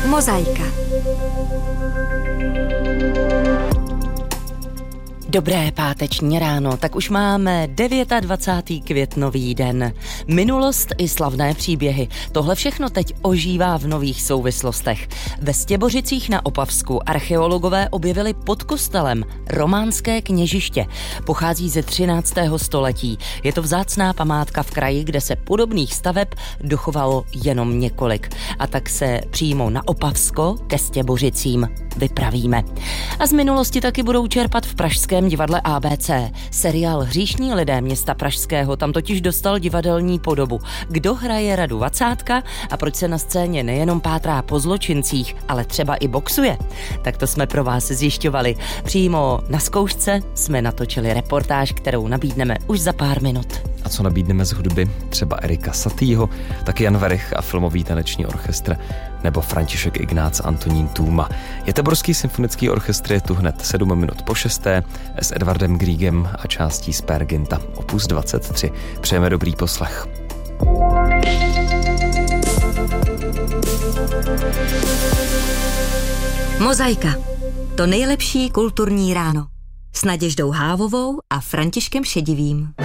Mozaika. Dobré páteční ráno, tak už máme 29. květnový den. Minulost i slavné příběhy, tohle všechno teď ožívá v nových souvislostech. Ve Stěbořicích na Opavsku archeologové objevili pod kostelem románské kněžiště. Pochází ze 13. století. Je to vzácná památka v kraji, kde se podobných staveb dochovalo jenom několik. A tak se přímo na Opavsko ke Stěbořicím vypravíme. A z minulosti taky budou čerpat v pražském divadle ABC. Seriál Hříšní lidé města pražského tam totiž dostal divadelní podobu. Kdo hraje Radu Vacátka a proč se na scéně nejenom pátrá po zločincích, ale třeba i boxuje? Tak to jsme pro vás zjišťovali. Přímo na zkoušce jsme natočili reportáž, kterou nabídneme už za pár minut. A co nabídneme z hudby? Třeba Erika Satýho, taky Jan Werich a filmový taneční orchestr, nebo František Ignác Antonín Tůma. Göteborský symfonický orchestr je tu hned 7 minut po 6. s Edvardem Griegem a částí z Peer Gynt, opus 23. Přejeme dobrý poslech. Mozaika. To nejlepší kulturní ráno. S Naděždou Hávovou a Františkem Šedivým.